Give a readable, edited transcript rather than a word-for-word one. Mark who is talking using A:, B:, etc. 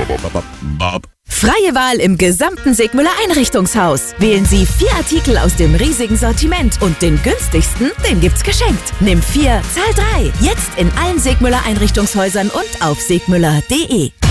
A: Freie Wahl im gesamten Segmüller Einrichtungshaus. Wählen Sie 4 Artikel aus dem riesigen Sortiment und den günstigsten, den gibt's geschenkt. Nimm 4, zahl 3. Jetzt in allen Segmüller Einrichtungshäusern und auf segmüller.de.